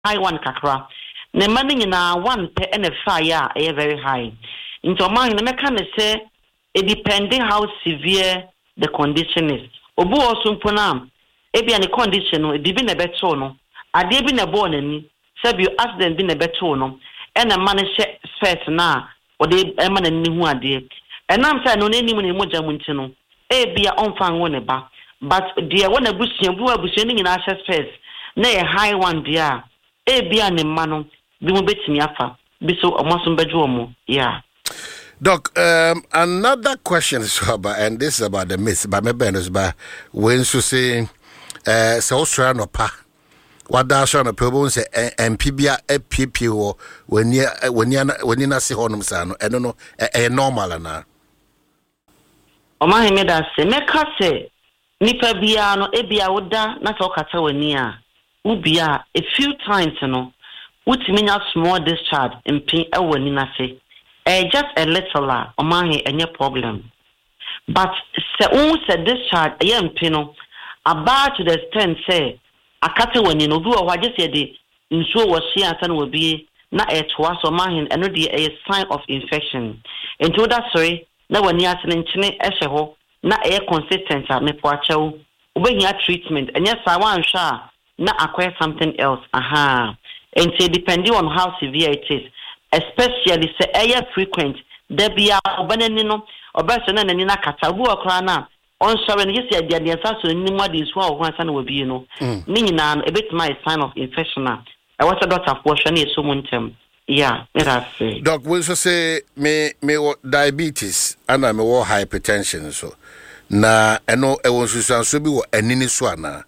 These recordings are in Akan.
high one kakra ne mani na one pe and a fire very high into mind the mechanic say it depending how severe the condition is obu osumponam ebi an condition no dibi na beto no ade bi na born ani sabi accident bi na beto no e na man space na o de e man ani hu ade enam say no na nim na moja mu nti no ebi a onfan wo ne ba but dia wona busuan bu abusuan ni na space na a high one dia ebi an ma no bi mo betimi afa bi so omoso bejo omo yeah. Doc, another question is about, and this is about the myth, but maybe it's about when you say, so Australian pa, what does on a problem say, and PBA, PPO, when you not see honum san, I don't know, a normal na. O ma heme da se, meka se, nipa bia no, ebia oda, na so kata wania, ubia, a few times, no, utiminya small discharge, and pin a wanina se. Just a little any problem. But se said discharge pino about to the extent say a kata when you know what just said in so was she and will be not a twas or mahin and a sign of infection. And to that sorry, no one yas an inchine esheho, not a consistent me poacho, when you treatment, and yes I want sha not acquire something else. Aha. And say depending on how severe it is. Especially say air frequent there be a obanenino obasona na nina katabu okra na on sorry na yesi dia dia so ni mo dey so ho ansa na we bi no ni nyina a bit my sign of infection I want a doctor for sure na so muntem yeah that's it. Doc we so say me diabetes and me hypertension so na eno e won susan so bi wo anini so ana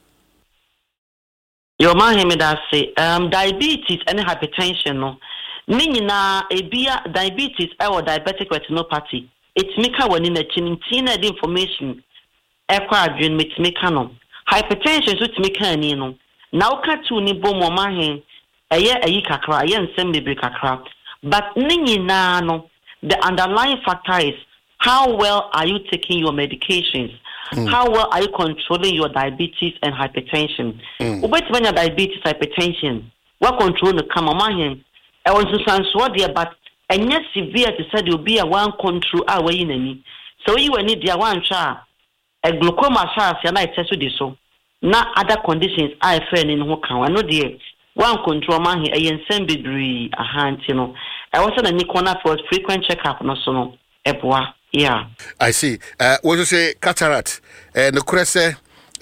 your man him that say diabetes and hypertension no Nina ebia diabetes or diabetic retinopathy. It's meka wani na chintina the information ekwa adwen metimeka no. Hypertension so timeka ani no. Na oka tu ni bom o ma hen ayi kakra ayi nsem bebre kakra. But nina no the underlying factor is how well are you taking your medications? How well are you controlling your diabetes and hypertension? Ubetimanya diabetes hypertension. What control no kama ma hen I was so dear, but and yes, severe to say you'll be a one control away in any. So you will need your one child, a glaucoma chance, and I test you so. Not other conditions I fell in who can. I know dear one control man here, a send degree a hand, you know. I was on a Nikona for frequent checkup, no so no. Yeah. I see. What you say, cataract, and the cresse,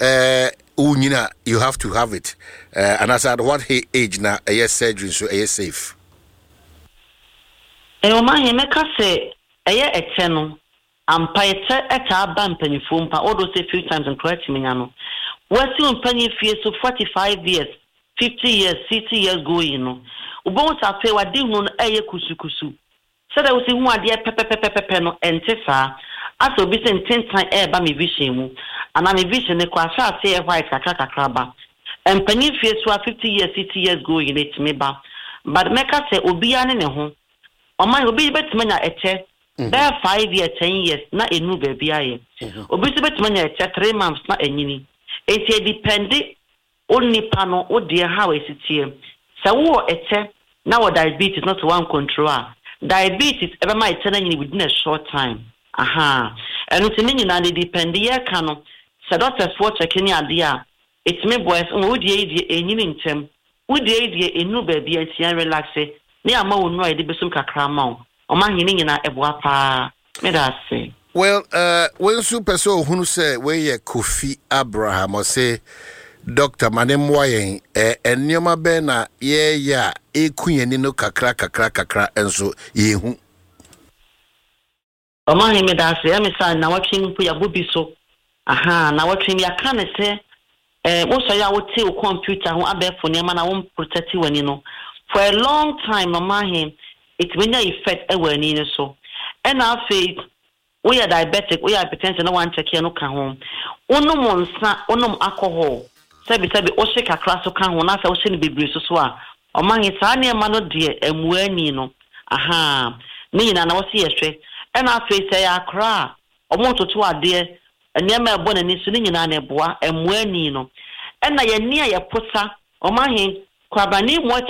you have to have it. And as at what age now, a year surgery, so a year safe. O ma he meka se eye ete no ampa ete eta ba mpanifo mpa odo say few times and correct me nya no wasi mpanifie so 45 years 50 years 60 years going no ubon sa fe wade hu no eye kusukusu se da wosi hu ade pepepepepe no ente sa aso bi se ntentan ba me vision mu ana me vision ne kwa sha say white kakra ba mpanifie so 50 years 60 years going it me ba but meka se obia ne ho Oma obi betimanya eche be 5 years 10 years na enu baby aye obi betimanya eche 3 months na enyini eti depend only pano o dear how esitie se wo eche na wo diabetes not one control diabetes ever my eche na nyini within a short time aha enu tinini na depend ye kano se doctors for checking ade a it me boys wo die enyini ntem wo die enu baby enti relax ni ama wonu a de besum kakra ma o ma hini nyina eboa pa me da say well when super so hunu say we Kofi Abraham or say Dr. Manemwayen enioma be na ye ya ekunyani no kakra enso yehu o ma hini me da say me say na watwin mpo ya bobi so aha na watwin ya kan say wo so ya wo te o computer ho abefo ne ma na wo protect wani no for a long time, Mama him, it will not affect a winning so. And our faith, we are diabetic, we are hypertension, no one take care no can home. Unum alcohol, sabi, Oshika class of can one as I was in the Bibri so. Among his honey, mano dear, and wenino. Aha, me and I was here straight. And our face say, I cry. I want to 2 dear, and near my bonnet is sitting in an eboa, and wenino. And I near your pussa, Oma him. kwabani mo